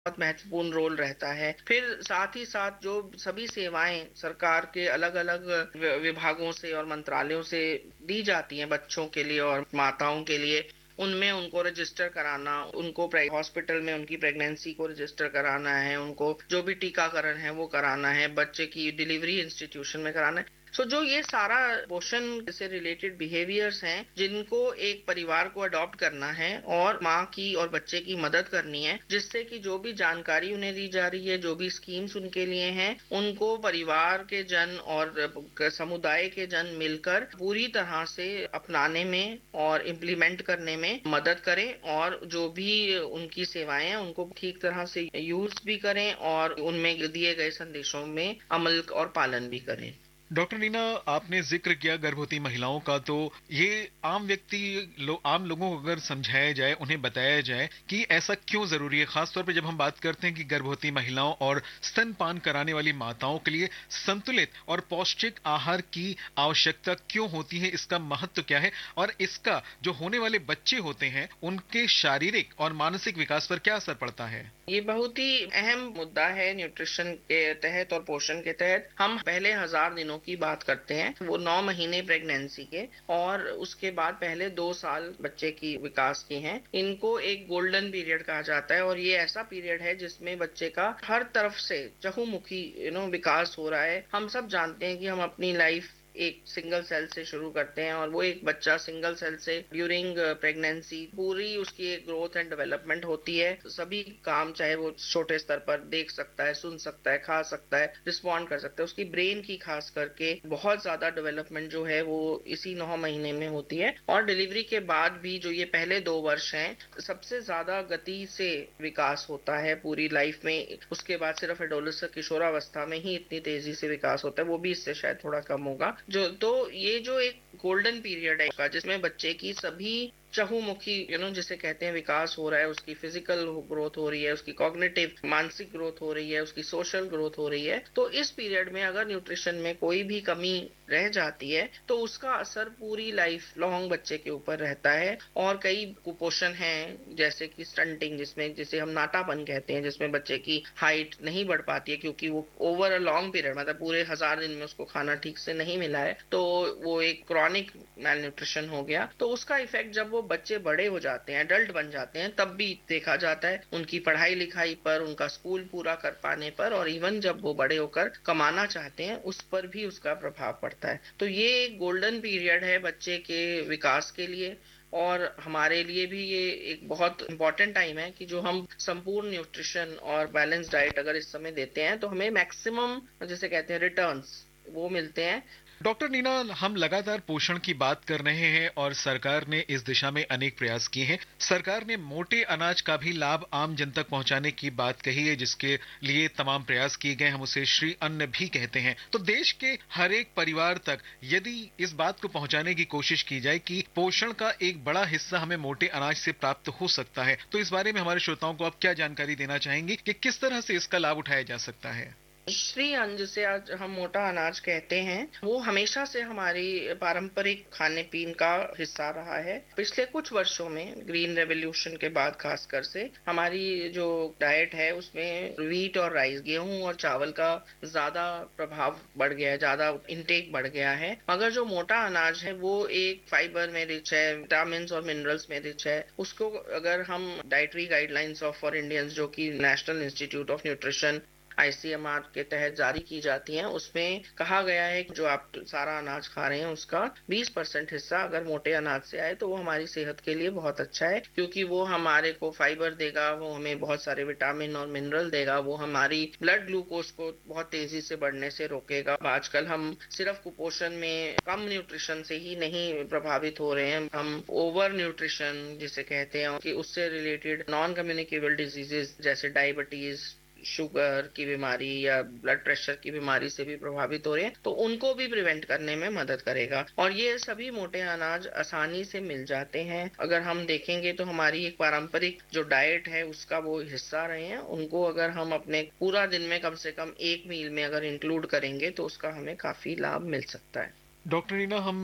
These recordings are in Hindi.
बहुत महत्वपूर्ण रोल रहता है। फिर साथ ही साथ जो सभी सेवाएं सरकार के अलग अलग विभागों से और मंत्रालयों से दी जाती हैं बच्चों के लिए और माताओं के लिए, उनमें उनको रजिस्टर कराना, उनको हॉस्पिटल में उनकी प्रेगनेंसी को रजिस्टर कराना है, उनको जो भी टीकाकरण है वो कराना है, बच्चे की डिलीवरी इंस्टीट्यूशन में कराना है। जो ये सारा पोषण से रिलेटेड बिहेवियर्स हैं जिनको एक परिवार को अडॉप्ट करना है और माँ की और बच्चे की मदद करनी है, जिससे कि जो भी जानकारी उन्हें दी जा रही है, जो भी स्कीम्स उनके लिए हैं, उनको परिवार के जन और समुदाय के जन मिलकर पूरी तरह से अपनाने में और इम्प्लीमेंट करने में मदद करें, और जो भी उनकी सेवाएं हैं उनको ठीक तरह से यूज भी करें और उनमें दिए गए संदेशों में अमल और पालन भी करें। डॉक्टर नीना, आपने जिक्र किया गर्भवती महिलाओं का, तो ये आम लोगों को अगर समझाया जाए, उन्हें बताया जाए कि ऐसा क्यों जरूरी है, खासतौर पर जब हम बात करते हैं कि गर्भवती महिलाओं और स्तनपान कराने वाली माताओं के लिए संतुलित और पौष्टिक आहार की आवश्यकता क्यों होती है, इसका महत्व क्या है, और इसका जो होने वाले बच्चे होते हैं उनके शारीरिक और मानसिक विकास पर क्या असर पड़ता है? ये बहुत ही अहम मुद्दा है। न्यूट्रिशन के तहत और पोषण के तहत हम पहले 1000 दिनों की बात करते हैं, वो 9 महीने प्रेगनेंसी के, और उसके बाद पहले 2 साल बच्चे की विकास के हैं। इनको एक गोल्डन पीरियड कहा जाता है, और ये ऐसा पीरियड है जिसमें बच्चे का हर तरफ से चहुमुखी विकास हो रहा है। हम सब जानते हैं कि हम अपनी लाइफ एक सिंगल सेल से शुरू करते हैं, और वो एक बच्चा सिंगल सेल से ड्यूरिंग प्रेगनेंसी पूरी उसकी एक ग्रोथ एंड डेवलपमेंट होती है। सभी काम चाहे वो छोटे स्तर पर देख सकता है, सुन सकता है, खा सकता है, रिस्पॉन्ड कर सकता है। उसकी ब्रेन की खास करके बहुत ज्यादा डेवलपमेंट जो है वो इसी 9 महीने में होती है। और डिलीवरी के बाद भी जो ये पहले 2 वर्ष हैं, सबसे ज्यादा गति से विकास होता है पूरी लाइफ में। उसके बाद सिर्फ एडोलेसेंस किशोरावस्था में ही इतनी तेजी से विकास होता है, वो भी इससे शायद थोड़ा कम होगा। ये जो एक गोल्डन पीरियड है जिसमें बच्चे की सभी चहुमुखी जिसे कहते हैं विकास हो रहा है, उसकी फिजिकल ग्रोथ हो रही है, उसकी कॉग्निटिव मानसिक ग्रोथ हो रही है, उसकी सोशल ग्रोथ हो रही है, तो इस पीरियड में अगर न्यूट्रिशन में कोई भी कमी रह जाती है तो उसका असर पूरी लाइफ लॉन्ग बच्चे के ऊपर रहता है। और कई कुपोषण हैं जैसे कि स्टंटिंग, जिसे हम नाटापन कहते हैं, जिसमें बच्चे की हाइट नहीं बढ़ पाती है क्योंकि वो ओवर अ लॉन्ग पीरियड, मतलब पूरे 1000 दिन में उसको खाना ठीक से नहीं मिला है, तो वो एक क्रॉनिक मैल न्यूट्रिशन हो गया। तो उसका इफेक्ट जब वो बच्चे बड़े हो जाते हैं, अडल्ट बन जाते हैं, तब भी देखा जाता है उनकी पढ़ाई लिखाई पर, उनका स्कूल पूरा कर पाने पर, और इवन जब वो बड़े होकर कमाना चाहते हैं उस पर भी उसका प्रभाव पड़ता है। तो ये एक गोल्डन पीरियड है बच्चे के विकास के लिए, और हमारे लिए भी ये एक बहुत इंपॉर्टेंट टाइम है कि जो हम संपूर्ण न्यूट्रिशन और बैलेंस डाइट अगर इस समय देते हैं तो हमें मैक्सिमम जिसे कहते हैं रिटर्न्स वो मिलते हैं। डॉक्टर नीना, हम लगातार पोषण की बात कर रहे हैं और सरकार ने इस दिशा में अनेक प्रयास किए हैं। सरकार ने मोटे अनाज का भी लाभ आम जन तक पहुंचाने की बात कही है, जिसके लिए तमाम प्रयास किए गए, हम उसे श्री अन्न भी कहते हैं। तो देश के हर एक परिवार तक यदि इस बात को पहुंचाने की कोशिश की जाए कि पोषण का एक बड़ा हिस्सा हमें मोटे अनाज से प्राप्त हो सकता है, तो इस बारे में हमारे श्रोताओं को आप क्या जानकारी देना चाहेंगे कि किस तरह से इसका लाभ उठाया जा सकता है? श्री अन्न जिसे आज हम मोटा अनाज कहते हैं, वो हमेशा से हमारी पारंपरिक खाने पीन का हिस्सा रहा है। पिछले कुछ वर्षों में ग्रीन रेवोल्यूशन के बाद खासकर से हमारी जो डाइट है उसमें व्हीट और राइस, गेहूं और चावल का ज्यादा प्रभाव बढ़ गया है, ज्यादा इंटेक बढ़ गया है। मगर जो मोटा अनाज है वो एक फाइबर में रिच है, विटामिन और मिनरल्स में रिच है। उसको अगर हम dietary guidelines of for Indians जो कि national institute of nutrition ICMR के तहत जारी की जाती हैं, उसमें कहा गया है कि जो आप सारा अनाज खा रहे हैं उसका 20% हिस्सा अगर मोटे अनाज से आए तो वो हमारी सेहत के लिए बहुत अच्छा है, क्योंकि वो हमारे को फाइबर देगा, वो हमें बहुत सारे विटामिन और मिनरल देगा, वो हमारी ब्लड ग्लूकोज को बहुत तेजी से बढ़ने से रोकेगा। आजकल हम सिर्फ कुपोषण में कम न्यूट्रिशन से ही नहीं प्रभावित हो रहे हैं, हम ओवर न्यूट्रिशन जिसे कहते हैं कि उससे रिलेटेड नॉन कम्युनिकेबल डिजीजेस जैसे डायबिटीज, शुगर की बीमारी या ब्लड प्रेशर की बीमारी से भी प्रभावित हो रहे हैं, तो उनको भी प्रिवेंट करने में मदद करेगा। और ये सभी मोटे अनाज आसानी से मिल जाते हैं। अगर हम देखेंगे तो हमारी एक पारंपरिक जो डाइट है उसका वो हिस्सा रहे हैं, उनको अगर हम अपने पूरा दिन में कम से कम एक मील में अगर इंक्लूड करेंगे तो उसका हमें काफी लाभ मिल सकता है। डॉक्टर रीना, हम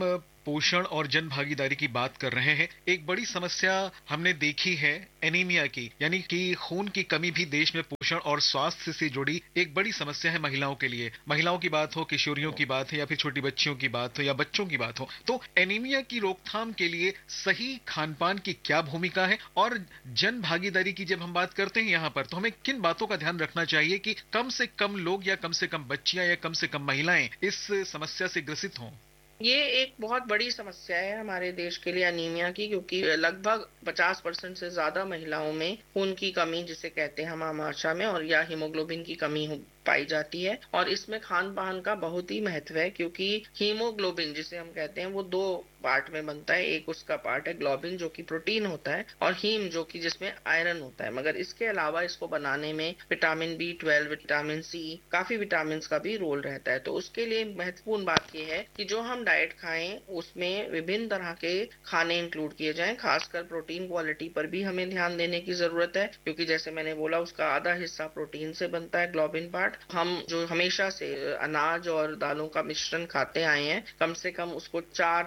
पोषण और जन भागीदारी की बात कर रहे हैं, एक बड़ी समस्या हमने देखी है एनीमिया की, यानी कि खून की कमी भी देश में पोषण और स्वास्थ्य से जुड़ी एक बड़ी समस्या है महिलाओं के लिए। महिलाओं की बात हो, किशोरियों की बात है, या फिर छोटी बच्चियों की बात हो, या बच्चों की बात हो, तो एनीमिया की रोकथाम के लिए सही खान पान की क्या भूमिका है, और जन भागीदारी की जब हम बात करते हैं यहाँ पर, तो हमें किन बातों का ध्यान रखना चाहिए कि कम से कम लोग या कम से कम बच्चियां या कम से कम महिलाएं इस समस्या से ग्रसित हों? ये एक बहुत बड़ी समस्या है हमारे देश के लिए अनीमिया की, क्योंकि लगभग 50% से ज्यादा महिलाओं में खून की कमी, जिसे कहते हैं हम आम भाषा में, और या हीमोग्लोबिन की कमी पाई जाती है। और इसमें खान पान का बहुत ही महत्व है, क्योंकि हीमोग्लोबिन जिसे हम कहते हैं वो दो पार्ट में बनता है। एक उसका पार्ट है ग्लोबिन जो कि प्रोटीन होता है, और हीम जो कि जिसमें आयरन होता है। मगर इसके अलावा इसको बनाने में विटामिन B12, विटामिन सी, काफी विटामिन का भी रोल रहता है। तो उसके लिए महत्वपूर्ण बात यह है कि जो हम डाइट खाएं उसमें विभिन्न तरह के खाने इंक्लूड किए जाएं। खासकर प्रोटीन क्वालिटी पर भी हमें ध्यान देने की जरूरत है, क्योंकि जैसे मैंने बोला उसका आधा हिस्सा प्रोटीन से बनता है, ग्लोबिन पार्ट। हम जो हमेशा से अनाज और दालों का मिश्रण खाते आए हैं, कम से कम उसको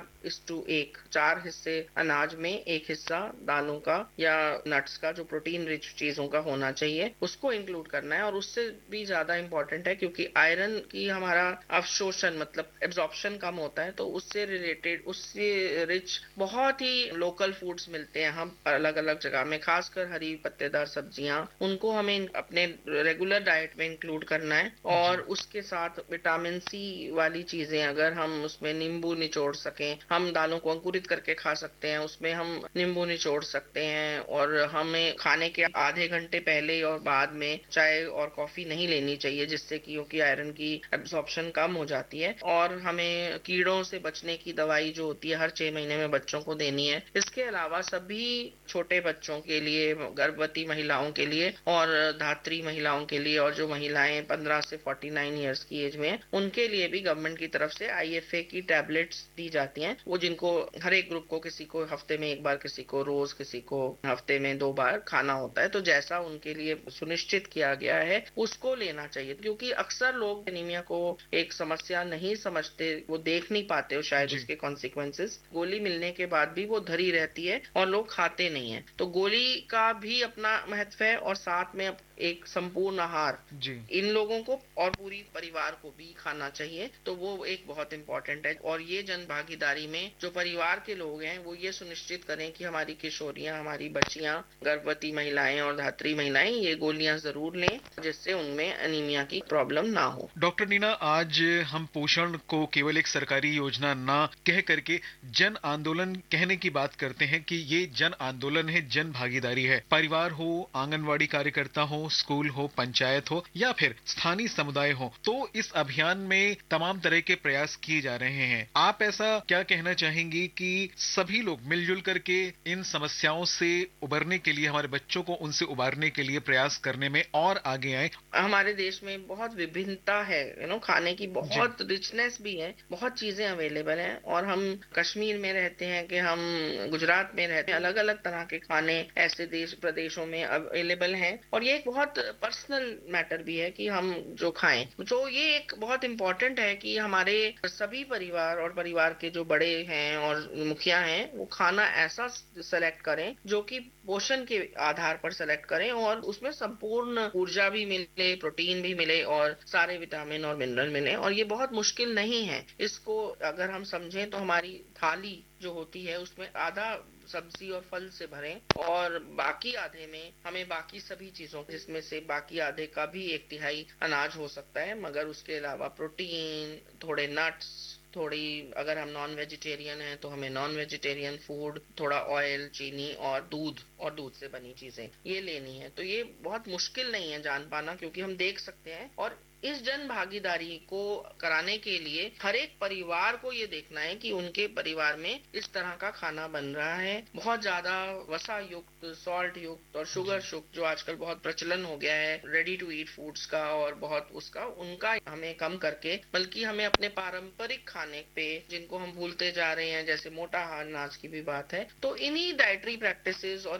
4:1, 4 हिस्से अनाज में, एक हिस्सा दालों का या नट्स का, जो प्रोटीन रिच चीजों का होना चाहिए, उसको इंक्लूड करना है। और उससे भी ज्यादा इंपॉर्टेंट है, क्योंकि आयरन की हमारा अवशोषण मतलब एब्जॉर्प्शन कम होता है, तो उससे रिलेटेड, उससे रिच बहुत ही लोकल फूड्स मिलते हैं हम अलग अलग जगह में। खासकर हरी पत्तेदार सब्जियां, उनको हमें अपने रेगुलर डाइट में इंक्लूड करना है। और उसके साथ विटामिन सी वाली चीजें, अगर हम उसमें नींबू निचोड़ सकें, हम दालों को अंकुरित करके खा सकते हैं, उसमें हम नींबू निचोड़ सकते हैं। और हमें खाने के आधे घंटे पहले और बाद में चाय और कॉफी नहीं लेनी चाहिए, जिससे कि क्योंकि आयरन की एब्जॉर्प्शन कम हो जाती है। और हमें कीड़ों से बचने की दवाई जो होती है हर 6 महीने में बच्चों को देनी है। इसके अलावा सभी छोटे बच्चों के लिए, गर्भवती महिलाओं के लिए और धात्री महिलाओं के लिए, और जो महिलाएं 15 से 49 ईयर्स की एज में, उनके लिए भी गवर्नमेंट की तरफ से IFA की टैबलेट्स दी जाती हैं। वो जिनको हर एक ग्रुप को, किसी को हफ्ते में एक बार, किसी को रोज, किसी को हफ्ते में 2 बार खाना होता है। तो जैसा उनके लिए सुनिश्चित किया गया है उसको लेना चाहिए, क्योंकि अक्सर लोग एनीमिया को एक समस्या नहीं समझते, वो देख नहीं पाते हो शायद उसके कॉन्सिक्वेंसेस। गोली मिलने के बाद भी वो धरी रहती है और लोग खाते नहीं है। तो गोली का भी अपना महत्व है, और साथ में एक संपूर्ण आहार इन लोगों को और पूरी परिवार को भी खाना चाहिए। तो वो एक बहुत इंपॉर्टेंट है। और ये जन भागीदारी में जो परिवार के लोग हैं वो ये सुनिश्चित करें कि हमारी किशोरियां, हमारी बच्चियां, गर्भवती महिलाएं और धात्री महिलाएं ये गोलियां जरूर लें, जिससे उनमें अनीमिया की प्रॉब्लम ना हो। डॉक्टर नीना, आज हम पोषण को केवल एक सरकारी योजना ना कह करके जन आंदोलन कहने की बात करते हैं कि ये जन आंदोलन है, जन भागीदारी है। परिवार हो, आंगनवाड़ी कार्यकर्ता हो, स्कूल हो, पंचायत हो, या फिर स्थानीय समुदाय हो, तो इस अभियान में तमाम तरह के प्रयास किए जा रहे हैं। आप ऐसा क्या कहना चाहेंगी कि सभी लोग मिलजुल करके इन समस्याओं से उबरने के लिए, हमारे बच्चों को उनसे उबारने के लिए प्रयास करने में और आगे आए? हमारे देश में बहुत विभिन्नता है, खाने की बहुत रिचनेस भी है, बहुत चीजें अवेलेबल हैं। और हम कश्मीर में रहते हैं कि हम गुजरात में रहते हैं, अलग अलग तरह के खाने ऐसे देश प्रदेशों में अवेलेबल हैं। और ये एक बहुत पर्सनल मैटर भी है कि हम जो खाएं। तो ये एक बहुत इंपॉर्टेंट है कि हमारे सभी परिवार और परिवार के जो बड़े हैं और मुखिया हैं, वो खाना ऐसा सेलेक्ट करें जो कि पोषण के आधार पर सेलेक्ट करें, और उसमें संपूर्ण ऊर्जा भी मिले, प्रोटीन भी मिले, और सारे विटामिन और मिनरल मिले। और ये बहुत मुश्किल नहीं है। इसको अगर हम समझें तो हमारी थाली जो होती है उसमें आधा सब्जी और फल से भरें, और बाकी आधे में हमें बाकी सभी चीजों, जिसमें से बाकी आधे का भी 1/3 अनाज हो सकता है, मगर उसके अलावा प्रोटीन, थोड़े नट्स, थोड़ी, अगर हम नॉन वेजिटेरियन हैं तो हमें नॉन वेजिटेरियन फूड, थोड़ा ऑयल, चीनी और दूध से बनी चीजें ये लेनी है। तो ये बहुत मुश्किल नहीं है जान पाना, क्योंकि हम देख सकते हैं। और इस जन भागीदारी को कराने के लिए हर एक परिवार को ये देखना है कि उनके परिवार में इस तरह का खाना बन रहा है। बहुत ज्यादा वसा युक्त, सॉल्ट युक्त और शुगर युक्त जो आजकल बहुत प्रचलन हो गया है रेडी टू ईट फूड्स का, और बहुत उनका हमें कम करके, बल्कि हमें अपने पारंपरिक खाने पे, जिनको हम भूलते जा रहे हैं, जैसे मोटा अनाज की भी बात है, तो इन्हीं डाइटरी प्रैक्टिसेस और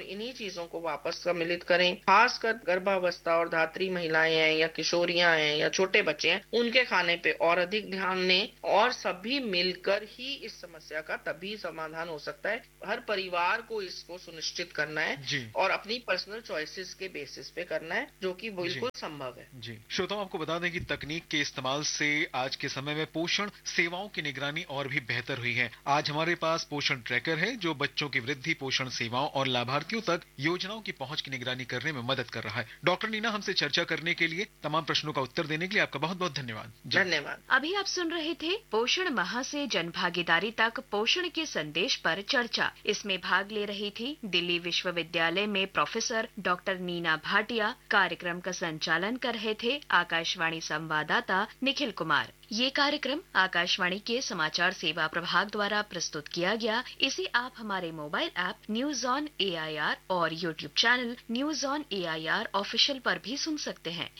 इन्हीं चीजों को वापस सम्मिलित करें। खासकर गर्भावस्था और धात्री महिलाएं हैं या किशोरियां हैं या छोटे बच्चे हैं, उनके खाने पे और अधिक ध्यान दें और सभी मिलकर ही इस समस्या का तभी समाधान हो सकता है। हर परिवार को इसको सुनिश्चित करना है और अपनी पर्सनल चॉइसेस के बेसिस पे करना है, जो कि बिल्कुल संभव है। जी श्रोताओं, आपको बता दें कि तकनीक के इस्तेमाल से आज के समय में पोषण सेवाओं की निगरानी और भी बेहतर हुई है। आज हमारे पास पोषण ट्रैकर है जो बच्चों की वृद्धि, पोषण सेवाओं और लाभार्थियों तक योजनाओं की पहुंच की निगरानी करने में मदद कर रहा है। डॉक्टर नीना, हमसे चर्चा करने के लिए, तमाम प्रश्नों का उत्तर देने के लिए आपका बहुत बहुत धन्यवाद। धन्यवाद। अभी आप सुन रहे थे पोषण माह से जन भागीदारी तक पोषण के संदेश पर चर्चा। इसमें भाग ले रही थी दिल्ली विश्वविद्यालय में प्रोफेसर डॉक्टर नीना भाटिया। कार्यक्रम का संचालन कर रहे थे आकाशवाणी संवाददाता निखिल कुमार। ये कार्यक्रम आकाशवाणी के समाचार सेवा प्रभाग द्वारा प्रस्तुत किया गया। इसे आप हमारे mobile app news on AIR और YouTube channel news on AIR official पर भी सुन सकते हैं।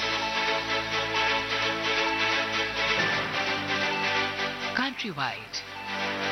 Countrywide